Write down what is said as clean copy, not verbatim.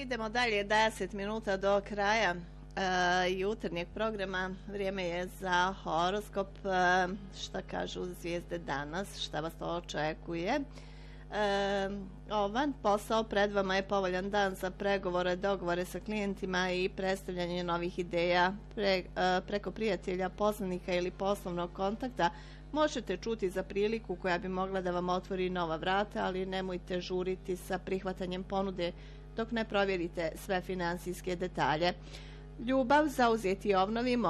Idemo dalje, 10 minuta do kraja jutarnjeg programa. Vrijeme je za horoskop. Šta kažu zvijezde danas? Šta vas to očekuje? Ovan posao pred vama je povoljan dan za pregovore, dogovore sa klijentima i predstavljanje novih ideja preko prijatelja, poznanika ili poslovnog kontakta. Možete čuti za priliku koja bi mogla da vam otvori nova vrata, ali nemojte žuriti sa prihvatanjem ponude dok ne provjerite sve finansijske detalje. Ljubav, zauzeti obnovi